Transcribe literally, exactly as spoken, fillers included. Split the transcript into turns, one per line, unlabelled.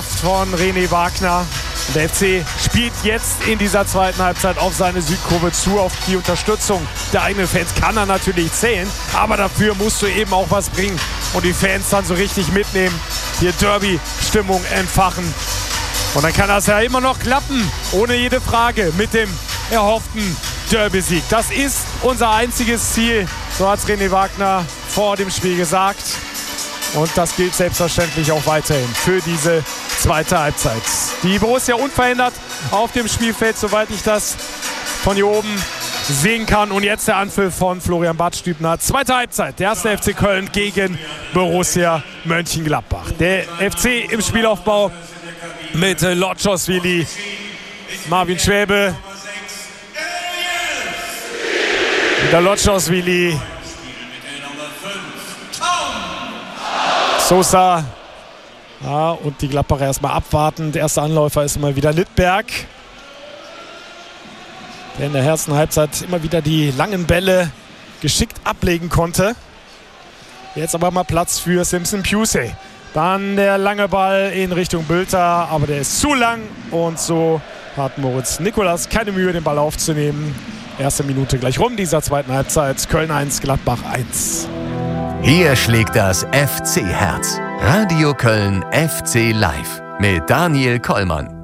Mannschaft von René Wagner. Der F C spielt jetzt in dieser zweiten Halbzeit auf seine Südkurve zu. Auf die Unterstützung der eigenen Fans kann er natürlich zählen. Aber dafür musst du eben auch was bringen und die Fans dann so richtig mitnehmen. Hier Derby-Stimmung entfachen. Und dann kann das ja immer noch klappen, ohne jede Frage, mit dem erhofften Derby-Sieg. Das ist unser einziges Ziel, so hat es René Wagner vor dem Spiel gesagt. Und das gilt selbstverständlich auch weiterhin für diese zweite Halbzeit. Die Borussia unverändert auf dem Spielfeld, soweit ich das von hier oben sehen kann. Und jetzt der Anpfiff von Florian Badstübner. Zweite Halbzeit, der erste F C Köln gegen Borussia Mönchengladbach. Der F C im Spielaufbau mit Lotschoswili, Marvin Schwäbe. Der Lotschoswili. Sosa. Ja, und die Gladbacher erstmal abwarten. Der erste Anläufer ist immer wieder Littberg, der in der ersten Halbzeit immer wieder die langen Bälle geschickt ablegen konnte. Jetzt aber mal Platz für Simpson Pusey. Dann der lange Ball in Richtung Bülter, aber der ist zu lang. Und so hat Moritz Nicolas keine Mühe, den Ball aufzunehmen. Erste Minute gleich rum dieser zweiten Halbzeit. Köln eins, Gladbach eins.
Hier schlägt das F C-Herz. Radio Köln F C Live mit Daniel Kollmann.